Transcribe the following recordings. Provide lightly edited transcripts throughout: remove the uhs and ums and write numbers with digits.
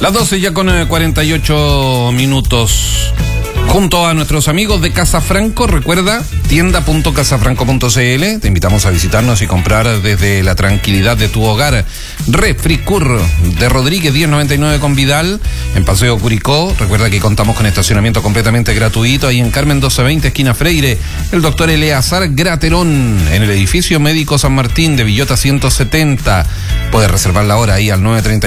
Las 12 ya con 48 minutos. Junto a nuestros amigos de Casa Franco, recuerda, tienda.casafranco.cl. Te invitamos a visitarnos y comprar desde la tranquilidad de tu hogar. Refricur de Rodríguez 1099 con Vidal, en Paseo Curicó. Recuerda que contamos con estacionamiento completamente gratuito ahí en Carmen 1220, esquina Freire. El doctor Eleazar Graterón, en el edificio médico San Martín de Villota 170. Puedes reservar la hora ahí al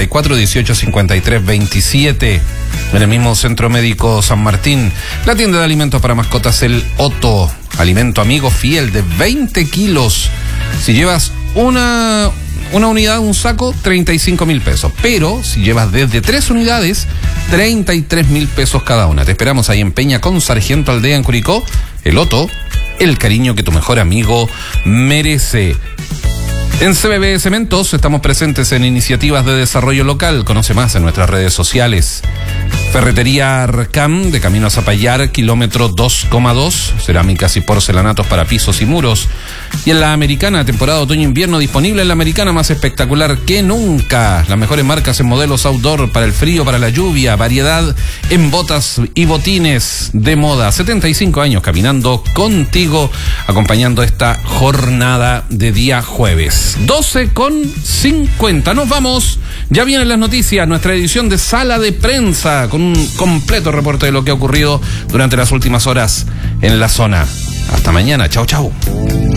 934-1853-27. En el mismo Centro Médico San Martín. La tienda de alimentos para mascotas El Otto. Alimento amigo fiel de 20 kilos. Si llevas una unidad, un saco, 35.000 pesos. Pero si llevas desde 3 unidades, 33.000 pesos cada una. Te esperamos ahí en Peña con Sargento Aldea en Curicó. El Otto, el cariño que tu mejor amigo merece. En CBB Cementos estamos presentes en iniciativas de desarrollo local. Conoce más en nuestras redes sociales. Ferretería Arcam, de camino a Zapallar, kilómetro 2,2. Cerámicas y porcelanatos para pisos y muros. Y en la Americana, temporada otoño-invierno, disponible en la Americana más espectacular que nunca. Las mejores marcas en modelos outdoor para el frío, para la lluvia. Variedad en botas y botines de moda. 75 años caminando contigo, acompañando esta jornada de día jueves. 12:50. Nos vamos. Ya vienen las noticias, nuestra edición de Sala de Prensa, con un completo reporte de lo que ha ocurrido durante las últimas horas en la zona. Hasta mañana. Chau, chau.